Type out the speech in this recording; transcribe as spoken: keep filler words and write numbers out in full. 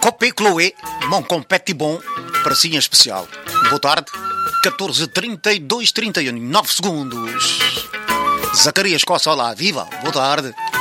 Copé Chloé, mon compete bom, pracinha especial. Boa tarde, catorze e trinta e dois, trinta e nove segundos. Zacarias Coça, olá, viva, boa tarde.